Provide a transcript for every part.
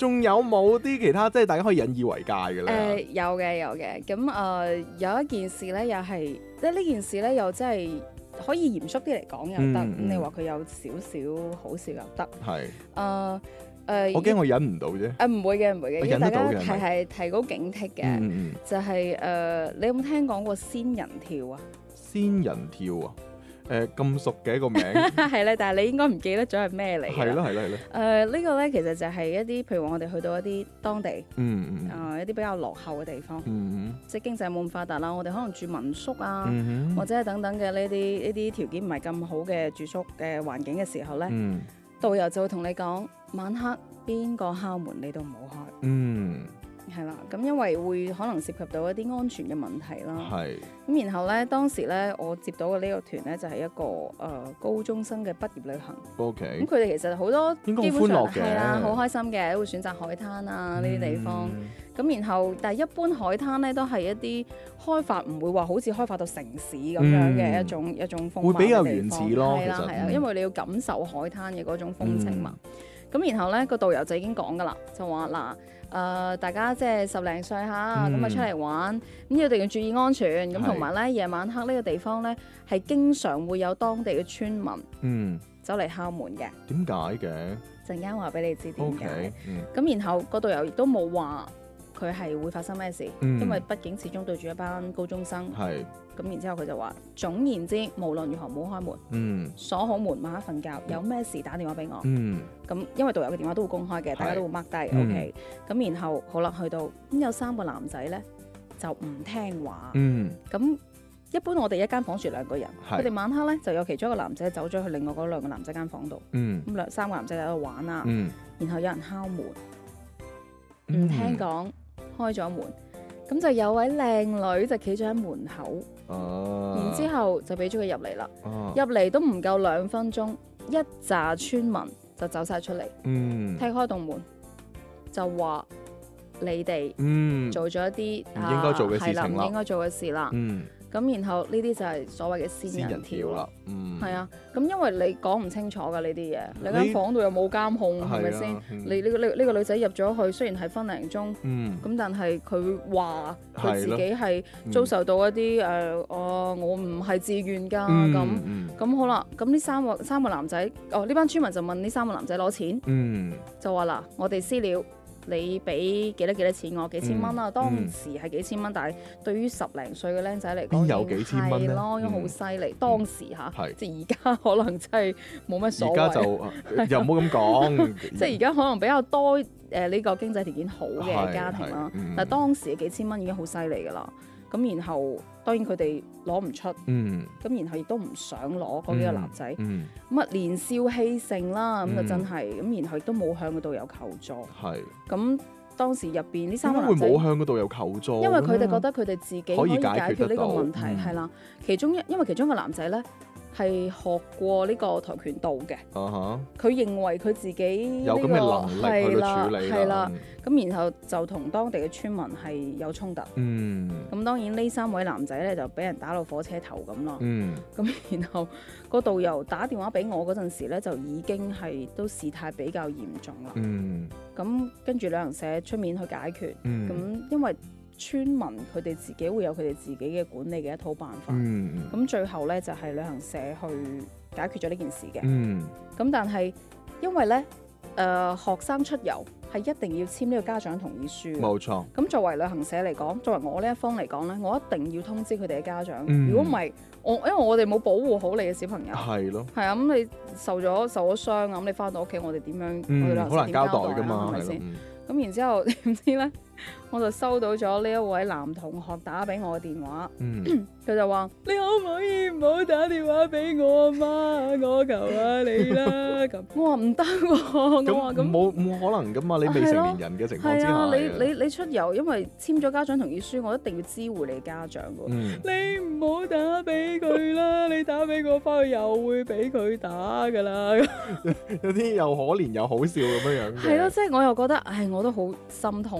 仲有冇啲其他即係大家可以引以為戒嘅咧？ 有嘅。咁有一件事咧，又係即係呢件事咧，又真係可以嚴肅啲嚟講又得。咁你話佢有少少好笑又得。 係。 我我驚我忍唔到啫。 唔會嘅， 我忍得到嘅係提高警惕嘅。就係你有冇聽講過仙人跳啊？ 仙人跳啊？咁熟嘅一個名。 係啦，但係你應該唔記得咗係咩嚟？ 係咯。 呢個咧其實就係一啲，譬如話我哋去到一啲當地，一啲比較落後嘅地方，即係經濟冇咁發達啦，我哋可能住民宿啊，或者係等等嘅呢啲條件唔係咁好嘅住宿嘅環境嘅時候咧，導遊就會同你講，晚黑邊個敲門你都唔好開。係啦，咁因為會可能涉及到一啲安全嘅問題啦。 係。 咁然後咧，當時咧我接到嘅呢個團咧就係一個高中生嘅畢業旅行。 OK。 咁佢哋其實好多應該基本上好歡樂嘅， 係啦，好開心嘅，都會選擇海灘啊呢啲地方。咁然後，但係一般海灘咧都係一啲開發唔會話好似開發到城市咁樣嘅一種風貌嘅地方， 會比較原始咯。 係啦，因為你要感受海灘嘅嗰種風情嘛。咁然後咧個導遊就已經講㗎啦，就話嗱大家即係10零歲嚇，咁出嚟玩，咁一定要注意安全。咁同埋咧夜晚黑呢個地方咧係經常會有當地嘅村民走嚟敲門嘅。 點解嘅？ 陣間話俾你知點解。 OK。 咁然後個導遊亦都冇話佢係會發生咩事，因為畢竟始終對住一班高中生。 係。 咁然之後佢就話，總言之，無論如何唔好開門，鎖好門，晚黑瞓覺，有咩事打電話俾我。咁因為導遊嘅電話都會公開嘅，大家都會 mark 低。OK。咁然後好啦，去到咁有3個男仔咧就唔聽話。咁一般我哋一間房住2個人，佢哋晚黑咧就有其中一個男仔走咗去另外嗰2個男仔間房度。咁3個男仔喺度玩啊。然後有人敲門，唔聽講，開咗門。咁就有位靚女就企咗喺門口，然之後就俾咗佢入嚟啦。入嚟都唔夠2分鐘，一紮村民就走晒出嚟，踢開棟門就話你哋做咗一啲唔應該做嘅事情啦， 唔應該做嘅事啦。咁然後呢啲就係所謂嘅仙人跳啦。係啊，咁因為你講唔清楚㗎呢啲嘢，你間房度又冇監控，係咪先？你呢個女仔入咗去，雖然係分零鐘，咁但係佢話佢自己係遭受到一啲我唔係自願㗎咁好啦。咁呢三個男仔，呢班村民就問呢3個男仔攞錢，就話嗱，我哋私了。你俾幾多錢我？幾千蚊啊！當時係幾千蚊，但係對於10零歲嘅僆仔嚟講， 有幾千蚊咧？ 係咯，已經好犀利。當時即係而家可能真係冇乜所謂。 而家就又唔好咁講。 即係而家可能比較多呢個經濟條件好嘅家庭啦，但係當時嘅幾千蚊已經好犀利㗎啦。咁然後當然佢哋攞唔出，咁然後亦都唔想攞嗰幾個男仔，咁啊年少氣盛啦，咁就真係咁，然後亦都冇向個導遊求助。係咁當時入邊呢3個男仔會冇向個導遊求助， 因為佢哋覺得佢哋自己可以解決呢個問題，係啦。因為其中一個男仔咧係學過呢個跆拳道嘅，佢認為佢自己有咁嘅能力去處理係啦。咁然後就同當地嘅村民係有衝突。咁當然呢3位男仔咧就俾人打到火車頭咁咯。咁然後個導遊打電話俾我嗰陣時咧，就已經係都事態比較嚴重啦。咁跟住旅行社出面去解決。咁因為村民佢哋自己會有佢哋自己嘅管理嘅一套辦法。咁最後咧就係旅行社去解決咗呢件事嘅。咁但係因為咧學生出遊係一定要簽呢個家長同意書。冇錯。咁作為旅行社嚟講，作為我呢一方嚟講咧，我一定要通知佢哋嘅家長。如果唔係，因為我哋冇保護好你嘅小朋友。係咯。係啊，咁你受咗傷啊，咁你翻到屋企，我哋點樣？我哋好難交代㗎嘛，係咪先？咁然之後點知咧，我就收到咗呢一位男同學打俾我嘅電話，佢就話：你可唔可以唔好打電話俾我啊媽？我求下你啦！咁我話唔得喎，我話咁冇可能噶嘛，你未成年人嘅情況之下。係啊， 你出遊，因為簽咗家長同意書，我一定要知會你家長㗎。你唔好打俾佢啦，你打俾我翻去又會俾佢打㗎啦。 有啲又可憐又好笑咁樣樣。 係咯，即係我又覺得，唉，我都好心痛嘅。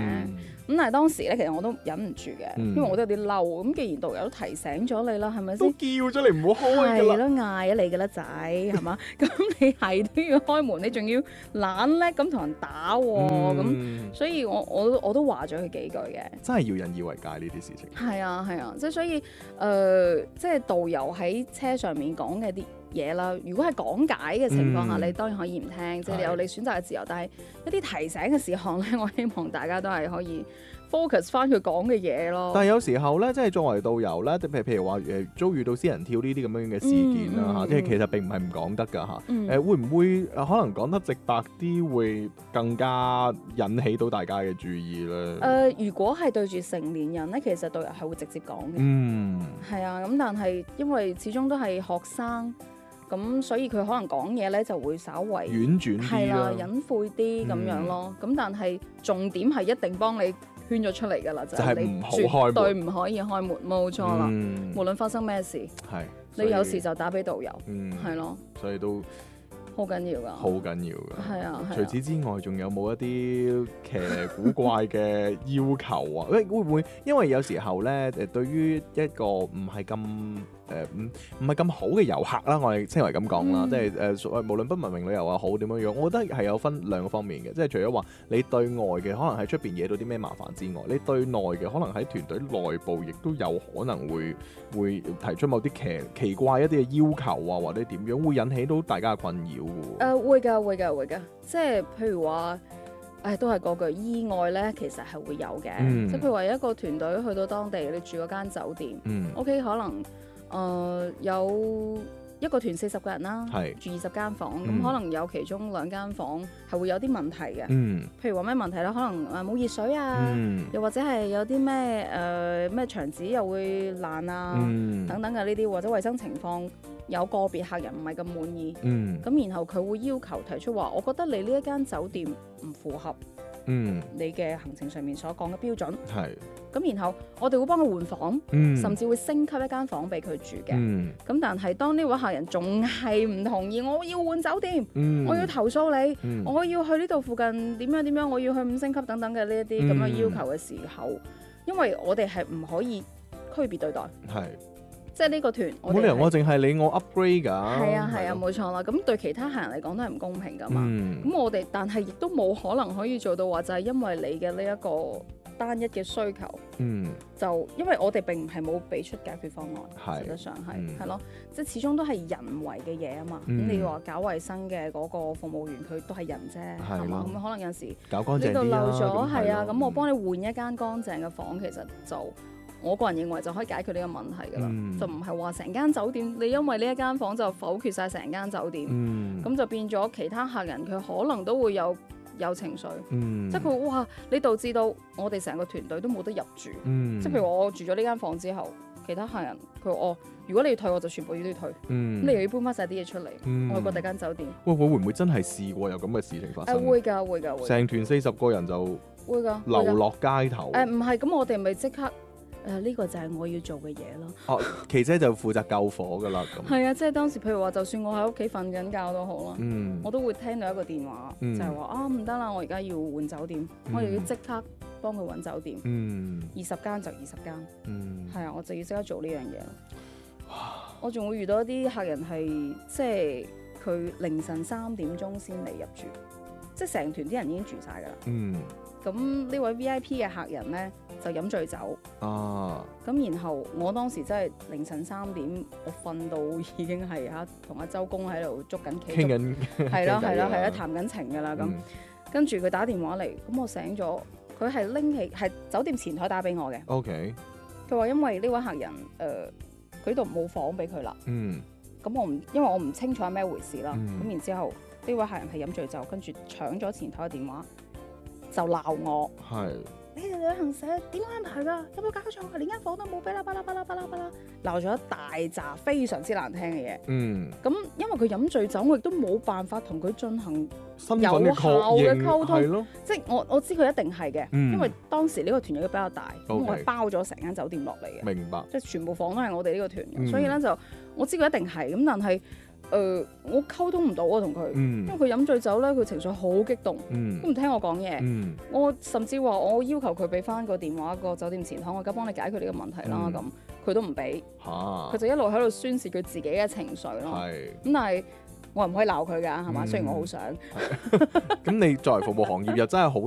咁但係當時咧，其實我都忍唔住嘅，因為我都有啲嬲。咁既然導遊都提醒咗你啦，係咪先？ 都叫咗你唔好開㗎啦。 係咯，嗌咗你㗎啦，仔，係嘛？咁你係都要開門，你仲要懶叻咁同人打喎，咁所以我都話咗佢幾句嘅。 真係要引以為戒呢啲事情。 係啊，即係所以即係導遊喺車上面講嘅啲嘢啦，如果係講解嘅情況下，你當然可以唔聽，即係你有你選擇嘅自由。但係一啲提醒嘅事項咧，我希望大家都係可以 focus 翻佢講嘅嘢咯。 但係有時候咧，即係作為導遊咧，譬如話遭遇到私人跳呢啲咁樣嘅事件啦嚇，即係其實並唔係唔講得㗎嚇。會唔會可能講得直白啲，會更加引起到大家嘅注意咧？ 如果係對住成年人咧，其實導遊係會直接講嘅。係啊，咁但係因為始終都係學生。咁所以佢可能講嘢咧就會稍為婉轉啲， 係啦，隱晦啲咁樣咯。咁但係重點係一定幫你圈咗出嚟㗎啦，就係你絕對唔可以開門，冇錯啦。無論發生咩事，你有事就打俾導遊，係咯。 所以都好緊要㗎， 好緊要㗎。 係啊。 除此之外，仲有冇一啲奇古怪嘅要求啊？會唔會因為有時候咧對於一個唔係咁唔係咁好嘅遊客啦，我哋稱為咁講啦，即係無論不文明旅遊又好點樣樣，我覺得係有分兩個方面嘅，即係除咗話你對外嘅可能喺出邊惹到啲咩麻煩之外，你對內嘅可能喺團隊內部亦都有可能會提出某啲奇怪一啲嘅要求啊，或者點樣會引起到大家嘅困擾嘅。 會㗎，即係譬如話。都係嗰句意外咧，其實係會有嘅。即係譬如話一個團隊去到當地，你住嗰間酒店，OK 可能有一個團40個人啦，住20間房，咁可能有其中2間房係會有啲問題嘅。譬如話咩問題咧？可能冇熱水啊，又或者係有啲咩牆紙又會爛啊，等等嘅呢啲，或者衞生情況。有個別客人唔係咁滿意，咁然後佢會要求提出話，我覺得你呢一間酒店唔符合你嘅行程上面所講嘅標準。咁然後我哋會幫佢換房，甚至會升級一間房俾佢住嘅。咁但係當呢位客人仲係唔同意，我要換酒店，我要投訴你，我要去呢度附近點樣，我要去5星級等等嘅呢一啲咁嘅要求嘅時候，因為我哋係唔可以區別對待。即係呢個團， 冇理由我淨係你我 upgrade 㗎。 係啊，冇錯啦。咁對其他客人嚟講都係唔公平㗎嘛。咁我哋但係亦都冇可能可以做到話，就係因為你嘅呢一個單一嘅需求，就因為我哋並唔係冇俾出解決方案，實際上係咯，即係始終都係人為嘅嘢啊嘛。咁你話搞衞生嘅嗰個服務員，佢都係人啫，係嘛？咁可能有時搞乾淨啲呢度漏咗，係啊。咁我幫你換一間乾淨嘅房，其實就我個人認為就可以解決呢個問題㗎啦，就唔係話成間酒店你因為呢一間房就否決晒成間酒店，咁就變咗其他客人佢可能都會有情緒，即係佢哇你導致到我哋成個團隊都冇得入住，即係譬如我住咗呢間房之後，其他客人佢話如果你要退我就全部要退，咁你又要搬翻晒啲嘢出嚟，我去過第間酒店。 會唔會真係試過有咁嘅事情發生？ 會㗎， 成團40個人就會㗎流落街頭。 唔係，咁我哋咪即刻。呢個就係我要做嘅嘢咯。 琪姐就負責救火㗎啦。咁係啊，即係當時譬如話，就算我喺屋企瞓緊覺都好啦，我都會聽到一個電話，就係話唔得啦，我而家要換酒店，我又要即刻幫佢揾酒店，20間就20間，係啊，我就要即刻做呢樣嘢咯。我仲會遇到一啲客人係即係佢凌晨3點鐘先嚟入住，即係成團啲人已經住晒㗎啦。咁呢位 VIP 嘅客人咧就飲醉酒，咁然後我當時真係凌晨3點，我瞓到已經係同阿周公喺度捉緊棋， 傾緊， 係啦，談緊情㗎啦咁。跟住佢打電話嚟，咁我醒咗，佢係拎起係酒店前台打俾我嘅。 OK， 佢話因為呢位客人佢度冇房俾佢啦。咁因為我唔清楚係咩回事啦。咁然之後呢位客人係飲醉酒，跟住搶咗前台嘅電話。就鬧我，你哋旅行社點安排㗎？有冇搞錯啊？連間房都冇俾啦，巴拉鬧咗一大紮非常之難聽嘅嘢。咁因為佢飲醉酒，我亦都冇辦法同佢進行有效嘅溝通。即係我知佢一定係嘅，因為當時呢個團友比較大，咁我係包咗成間酒店落嚟嘅。 明白。 即係全部房都係我哋呢個團，所以咧就我知佢一定係咁，但係我溝通唔到啊同佢，因為佢飲醉酒咧，佢情緒好激動，都唔聽我講嘢。我甚至話我要求佢俾翻個電話個酒店前台，我而家幫你解決呢個問題啦。咁佢都唔俾，佢就一路喺度宣泄佢自己嘅情緒咯。咁但係我又唔可以鬧佢㗎，係嘛？雖然我好想。 咁你作為服務行業又真係好